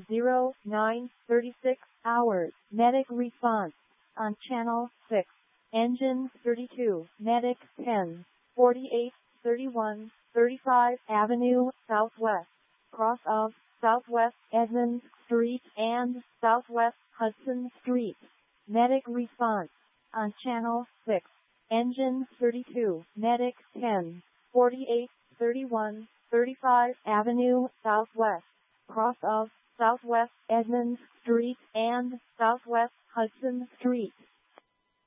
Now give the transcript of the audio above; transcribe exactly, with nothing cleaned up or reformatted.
zero nine thirty-six hours. Medic response on channel six. Engine thirty-two. Medic ten forty-eight thirty-one thirty-five Avenue Southwest. Cross of Southwest Edmonds Street and Southwest Hudson Street. Medic response on channel six. Engine thirty-two. Medic ten forty-eight thirty-one thirty-five Avenue Southwest. Cross of Southwest Edmonds Street and Southwest Hudson Street.